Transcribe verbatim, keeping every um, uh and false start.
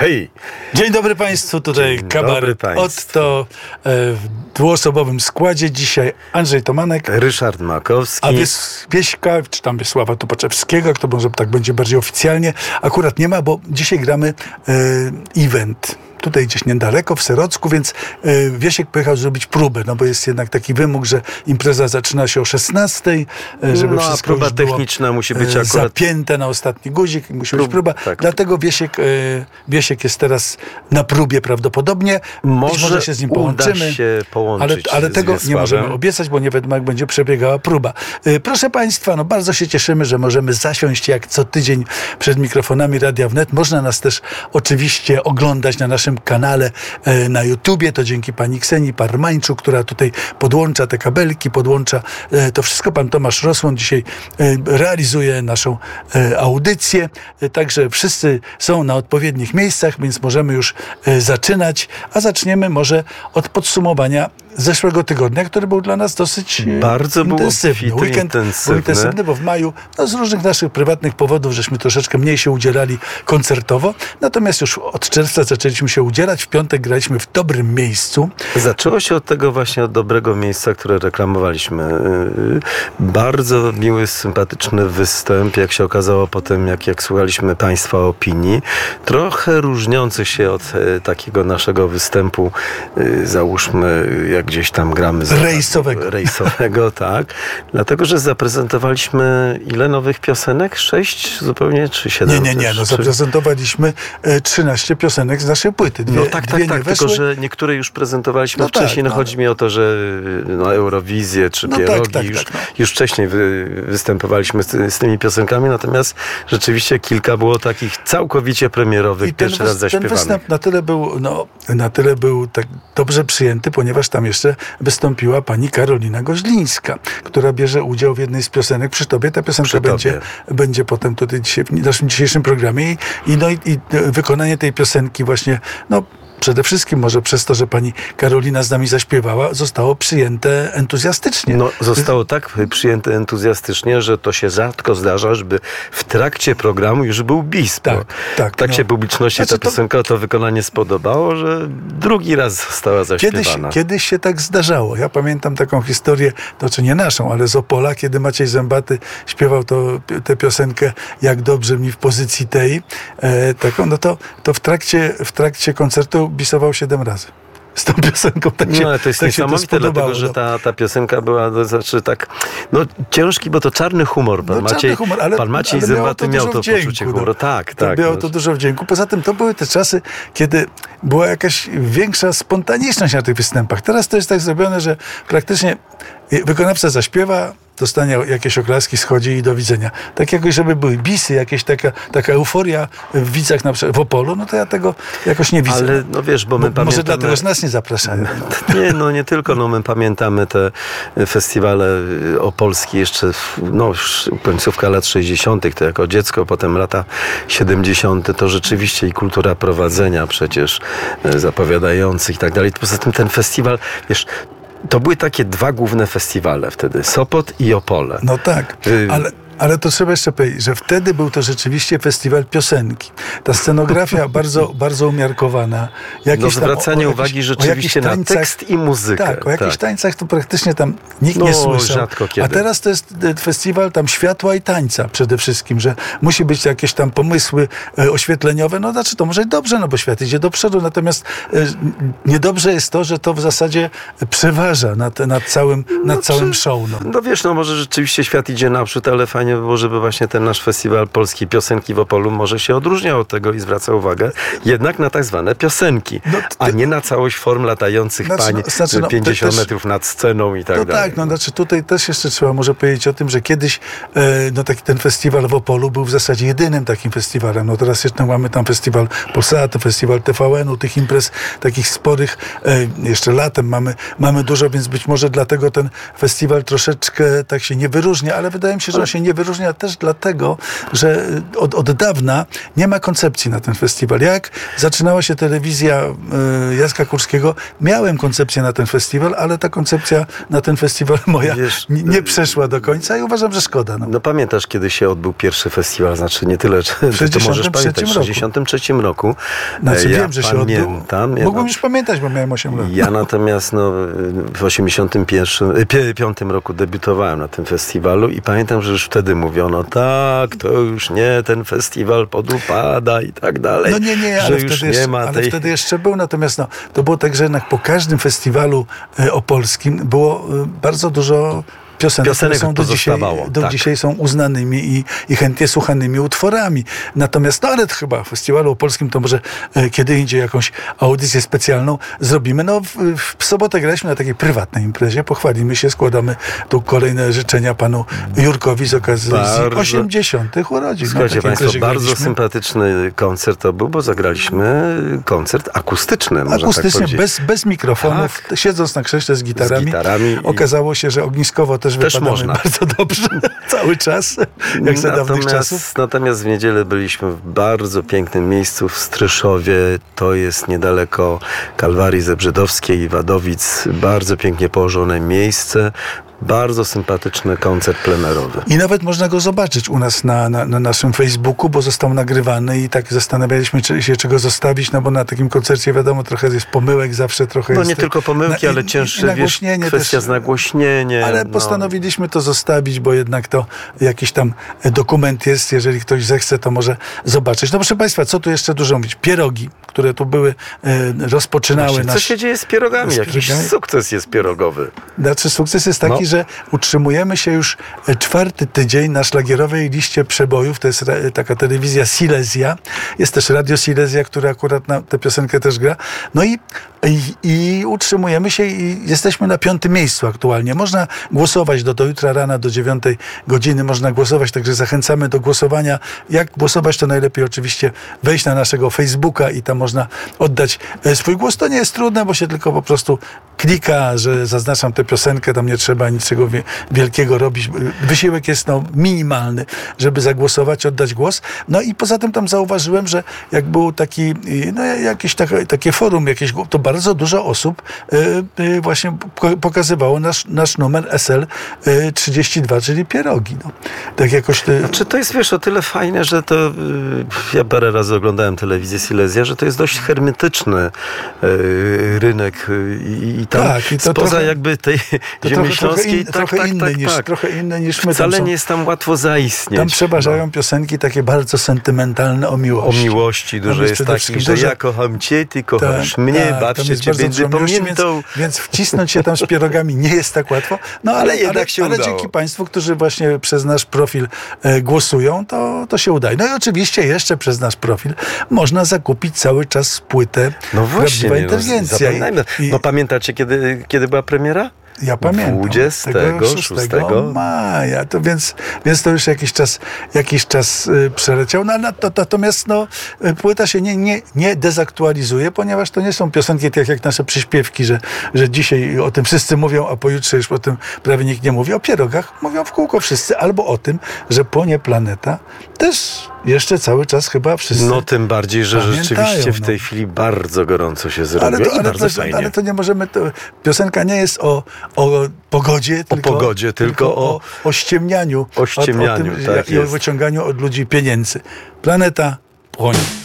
hej! Dzień dobry Państwu, tutaj Dzień kabaret Państwu. Otto w dwuosobowym składzie. Dzisiaj Andrzej Tomanek, Ryszard Makowski. a Wies, Wieśka, czy tam Wiesława Tupaczewskiego, jak to może tak będzie bardziej oficjalnie, akurat nie ma, bo dzisiaj gramy e, event. Tutaj gdzieś niedaleko, w Serocku, więc y, Wiesiek pojechał zrobić próbę, no bo jest jednak taki wymóg, że impreza zaczyna się o szesnastej, y, żeby no, wszystko próba już było, techniczna musi być y, akurat zapięte na ostatni guzik, musi Prób, być próba. tak. Dlatego Wiesiek, y, Wiesiek jest teraz na próbie prawdopodobnie. Może, Być może się z nim uda połączymy. się połączyć ale, ale z tego nie Wiesławem. możemy obiecać, bo nie wiadomo, jak będzie przebiegała próba. Y, proszę Państwa, no bardzo się cieszymy, że możemy zasiąść jak co tydzień przed mikrofonami Radia Wnet. Można nas też oczywiście oglądać na naszym kanale na YouTubie, to dzięki pani Ksenii Parmańczu, która tutaj podłącza te kabelki, podłącza to wszystko. Pan Tomasz Rosłon dzisiaj realizuje naszą audycję, także wszyscy są na odpowiednich miejscach, więc możemy już zaczynać, a zaczniemy może od podsumowania zeszłego tygodnia, który był dla nas dosyć bardzo intensywny. Był Weekend intensywny. był intensywny, bo w maju no, z różnych naszych prywatnych powodów żeśmy troszeczkę mniej się udzielali koncertowo, natomiast już od czerwca zaczęliśmy się udzielać. W piątek graliśmy w dobrym miejscu. Zaczęło się od tego właśnie, od dobrego miejsca, które reklamowaliśmy. Bardzo miły, sympatyczny występ, jak się okazało potem, jak, jak słuchaliśmy Państwa opinii. Trochę różniący się od takiego naszego występu, załóżmy, jak gdzieś tam gramy z rejsowego. Rejsowego, tak. Dlatego, że zaprezentowaliśmy ile nowych piosenek? Sześć zupełnie, czy siedem? Nie, nie, nie. No, czy... zaprezentowaliśmy trzynaście piosenek z naszej płyty. Dwie, no tak, tak, dwie tak. nie Tylko, weszły. że niektóre już prezentowaliśmy no wcześniej. Tak, no, no. chodzi mi o to, że no, Eurowizję czy no Pierogi tak, tak, już, tak, no. już wcześniej wy, występowaliśmy z, z tymi piosenkami, natomiast rzeczywiście kilka było takich całkowicie premierowych, I ten, pierwszy raz zaśpiewanych. Ten występ na tyle był, no, na tyle był tak dobrze przyjęty, ponieważ tam jeszcze wystąpiła pani Karolina Goźlińska, która bierze udział w jednej z piosenek przy tobie. Ta piosenka Przy będzie, tobie. będzie potem tutaj dzisiaj, w naszym dzisiejszym programie i, i, no, i, i wykonanie tej piosenki właśnie, no przede wszystkim może przez to, że pani Karolina z nami zaśpiewała, zostało przyjęte entuzjastycznie. No, zostało tak przyjęte entuzjastycznie, że to się rzadko zdarza, żeby w trakcie programu już był bis. Tak, tak. Tak no. się publiczności Znaczy, ta to... piosenka, to wykonanie spodobało, że drugi raz została zaśpiewana. Kiedyś, kiedyś się tak zdarzało. Ja pamiętam taką historię, to czy nie naszą, ale z Opola, kiedy Maciej Zębaty śpiewał to, tę piosenkę Jak dobrze mi w pozycji tej, e, taką, no to, to w trakcie, w trakcie koncertu bisował siedem razy. Z tą piosenką tak się, no, ale to jest tak się to niesamowite, dlatego no. że ta, ta piosenka była, to znaczy tak, no ciężki, bo to czarny humor. Pan no, Maciej, czarny humor, ale, pan Maciej ale Zębaty miał to wdzięku, poczucie no. humoru. Tak, to tak. Miało no. to dużo wdzięku. Poza tym to były te czasy, kiedy była jakaś większa spontaniczność na tych występach. Teraz to jest tak zrobione, że praktycznie wykonawca zaśpiewa, dostanie jakieś oklaski, schodzi i do widzenia. Tak jakoś, żeby były bisy, jakieś taka, taka euforia w widzach na przykład w Opolu, no to ja tego jakoś nie widzę. Ale no wiesz, bo my bo, pamiętamy... Może dlatego, że nas nie zapraszają. Nie, no nie tylko, no my pamiętamy te festiwale opolskie jeszcze, no już końcówka lat sześćdziesiątych, to jako dziecko, potem lata siedemdziesiąte, to rzeczywiście i kultura prowadzenia przecież zapowiadających i tak dalej. Poza tym ten festiwal, wiesz, to były takie dwa główne festiwale wtedy, Sopot i Opole. No tak, ale... Ale to trzeba jeszcze powiedzieć, że wtedy był to rzeczywiście festiwal piosenki. Ta scenografia bardzo, bardzo umiarkowana. No zwracanie tam, uwagi jakich, rzeczywiście na tańcach, tekst i muzykę. Tak, o jakichś tak. tańcach to praktycznie tam nikt no, nie słyszał. Rzadko kiedy. A teraz to jest festiwal tam światła i tańca przede wszystkim, że musi być jakieś tam pomysły e, oświetleniowe. No znaczy to może i dobrze, no bo świat idzie do przodu, natomiast e, niedobrze jest to, że to w zasadzie przeważa nad, nad całym, nad no, całym czy, show. No. no wiesz, no może rzeczywiście świat idzie naprzód, ale fajnie by było, żeby właśnie ten nasz festiwal polskiej piosenki w Opolu może się odróżniał od tego i zwraca uwagę jednak na tak zwane piosenki, no, ty... a nie na całość form latających znaczy, pań no, znaczy, no, pięćdziesiąt też... metrów nad sceną i tak no dalej. Tak, no znaczy tutaj też jeszcze trzeba może powiedzieć o tym, że kiedyś e, no taki ten festiwal w Opolu był w zasadzie jedynym takim festiwalem. No teraz jeszcze mamy tam festiwal Polsatu, festiwal T V N-u, tych imprez takich sporych. E, jeszcze latem mamy, mamy dużo, więc być może dlatego ten festiwal troszeczkę tak się nie wyróżnia, ale wydaje mi się, że on się nie nie wyróżnia też dlatego, że od, od dawna nie ma koncepcji na ten festiwal. Jak zaczynała się telewizja y, Jacka Kurskiego, miałem koncepcję na ten festiwal, ale ta koncepcja na ten festiwal moja Wiesz, nie, nie przeszła do końca i uważam, że szkoda. No. No pamiętasz, kiedy się odbył pierwszy festiwal, znaczy nie tyle, że to możesz sześćdziesiątym pamiętać, w roku. sześćdziesiątym trzecim roku. Znaczy, ja wiem, że się pamiętam, odbył. ja Mógłbym no- już pamiętać, bo miałem osiem lat. Ja natomiast no, w osiemdziesiątym piątym roku debiutowałem na tym festiwalu i pamiętam, że już wtedy mówiono, tak, to już nie ten festiwal podupada i tak dalej. No nie, nie, że ale, już wtedy, nie jeszcze, ma ale tej... wtedy jeszcze był. Natomiast no, to było tak, że jednak po każdym festiwalu e, opolskim było e, bardzo dużo piosenek, Piosenek które są do dzisiaj, pozostawało, do tak. dzisiaj są uznanymi i, i chętnie słuchanymi utworami. Natomiast, no ale to chyba w festiwalu opolskim to może e, kiedy indziej jakąś audycję specjalną zrobimy. No w, w sobotę graliśmy na takiej prywatnej imprezie, pochwalimy się, składamy tu kolejne życzenia panu Jurkowi z okazji Bardzo. osiemdziesiątych urodzin. Słuchajcie No, Państwo, imprezie bardzo graliśmy. sympatyczny koncert to był, bo zagraliśmy koncert akustyczny, można tak Akustycznie, powiedzieć. bez, bez mikrofonów, Tak. siedząc na krześle z gitarami. Z gitarami i- Okazało się, że ogniskowo też, Też wypadamy można. bardzo dobrze cały czas, jak za dawnych czasów. Natomiast w niedzielę byliśmy w bardzo pięknym miejscu w Stryszowie. To jest niedaleko Kalwarii Zebrzydowskiej i Wadowic. Bardzo pięknie położone miejsce. Bardzo sympatyczny koncert plenerowy. I nawet można go zobaczyć u nas na, na, na naszym Facebooku, bo został nagrywany i tak zastanawialiśmy czy, się, czego zostawić, no bo na takim koncercie wiadomo, trochę jest pomyłek, zawsze trochę No jest... nie tylko pomyłki, na- ale i- i cięższe, wiesz, nagłośnienie kwestia też. z nagłośnieniem. Ale no. postanowiliśmy to zostawić, bo jednak to jakiś tam dokument jest, jeżeli ktoś zechce, to może zobaczyć. No proszę Państwa, co tu jeszcze dużo mówić? Pierogi, które tu były, e, rozpoczynały Właśnie, co nasz... się dzieje z pierogami? z Jakiś pierogami? sukces jest pierogowy. Znaczy sukces jest taki, No. że utrzymujemy się już e, czwarty tydzień na szlagierowej liście przebojów. To jest ra- taka telewizja Silesia. Jest też Radio Silesia, która akurat na tę piosenkę też gra. No i, i, i utrzymujemy się i jesteśmy na piątym miejscu aktualnie. Można głosować do, do jutra rana, do dziewiątej godziny. Można głosować, także zachęcamy do głosowania. Jak głosować, to najlepiej oczywiście wejść na naszego Facebooka i tam można oddać e, swój głos. To nie jest trudne, bo się tylko po prostu klika, że zaznaczam tę piosenkę, tam nie trzeba niczego wie, wielkiego robić. Wysiłek jest no, minimalny, żeby zagłosować, oddać głos. No i poza tym tam zauważyłem, że jak był taki, no jakieś takie, takie forum, jakieś, to bardzo dużo osób y, y, właśnie po- pokazywało nasz, nasz numer S L y, trzydzieści dwa, czyli pierogi. No. Tak jakoś... Y, Czy to jest, wiesz, o tyle fajne, że to y, ja parę razy oglądałem telewizję Silesia, że to jest dość hermetyczny y, rynek y, i, i tam Tak, i to spoza trochę- jakby tej to ziemi trochę, trochę, śląskiej in, tak, trochę, tak, inny tak, niż, tak. trochę inne niż my. Wcale Tam są- nie jest tam łatwo zaistnieć. Tam przeważają No. piosenki takie bardzo sentymentalne o O miłości. miłości Tam dużo jest przede takich, wszystkim że dużo- ja kocham cię, ty kochasz Tak, mnie, tak, tam bawcie jest cię bardzo między dużo miłości, pamiętą. Więc, więc wcisnąć się tam z pierogami nie jest tak łatwo. No ale, Ale ale, jednak ale, się udało. dzięki Państwu, którzy właśnie przez nasz profil e, głosują, to, to się udaje. No i oczywiście jeszcze przez nasz profil można zakupić cały czas płytę No właśnie, Prawdziwa nie, no, Inteligencja. zapamiętajmy. I- No pamiętacie, kiedy, kiedy była premiera? Ja pamiętam. dwudziestego Tego szóstego maja. To więc, więc to już jakiś czas, jakiś czas y, przeleciał. No, no, to, natomiast no, y, płyta się nie, nie, nie dezaktualizuje, ponieważ to nie są piosenki tak jak nasze przyśpiewki, że, że dzisiaj o tym wszyscy mówią, a pojutrze już o tym prawie nikt nie mówi. O pierogach mówią w kółko wszyscy. Albo o tym, że płonie planeta też jeszcze cały czas chyba wszyscy. No tym bardziej, że pamiętają, rzeczywiście w no. tej chwili bardzo gorąco się ale zrobiło to, i ale, bardzo to, fajnie. ale to nie możemy. To, piosenka nie jest o, o pogodzie, tylko pogodzie, tylko o, o- o ściemnianiu. o ściemnianiu, o, o tym, tak jak, i o jest. wyciąganiu od ludzi pieniędzy. Planeta płonie.